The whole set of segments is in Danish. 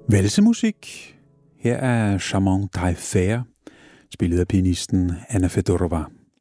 Valsemusik. Her er Charmant Taillefer, spillet af pianisten Anna Fedorova.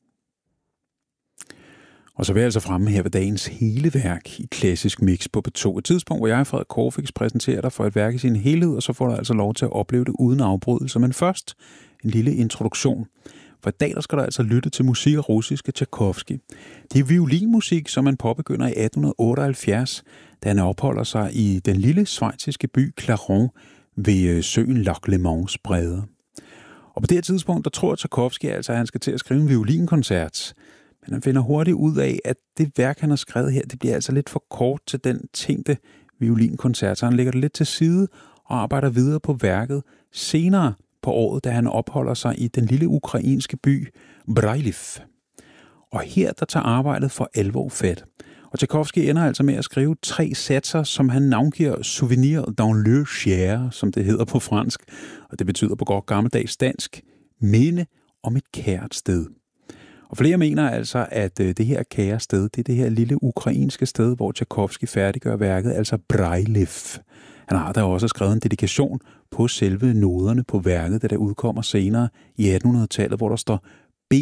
Og så vil jeg altså fremme her ved dagens hele værk i klassisk mix på P2. Et tidspunkt, hvor jeg, Frederik Corfix, præsenterer dig for et værk i sin helhed, og så får du altså lov til at opleve det uden afbrydelse. Men først en lille introduktion. For i dag der skal du altså lytte til musik af russiske Tchaikovsky. Det er violinmusik, som man påbegynder i 1878, da han opholder sig i den lille schweiziske by Clarens ved søen Lac Le Mans bredder. Og på det her tidspunkt, der tror Tchaikovsky altså, at han skal til at skrive en violinkoncert. Men han finder hurtigt ud af, at det værk, han har skrevet her, det bliver altså lidt for kort til den tænkte violinkoncert. Så han lægger det lidt til side og arbejder videre på værket senere på året, da han opholder sig i den lille ukrainske by Brylov. Og her der tager arbejdet for alvor fat. Og Tchaikovsky ender altså med at skrive 3 satser, som han navngiver Souvenir dans le cher, som det hedder på fransk. Og det betyder på godt gammeldags dansk, minde om et kært sted. Og flere mener altså, at det her kære sted, det er det her lille ukrainske sted, hvor Tchaikovsky færdiggør værket, altså Brylov. Han har da også skrevet en dedikation på selve noderne på værket, da det udkommer senere i 1800-tallet, hvor der står B.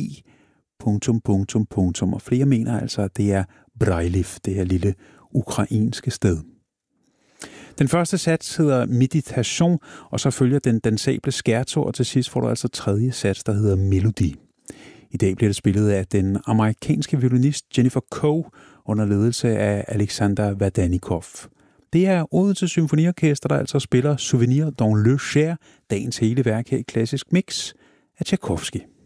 Og flere mener altså, at det er Brylov, det her lille ukrainske sted. Den første sats hedder Meditation, og så følger den dansable scherzo, og til sidst får du altså tredje sats, der hedder Melodi. I dag bliver det spillet af den amerikanske violinist Jennifer Coe under ledelse af Alexander Vadanikov. Det er Odense Symfoniorkester, der altså spiller Souvenir dans le cher, dagens hele værk her i klassisk mix af Tchaikovsky.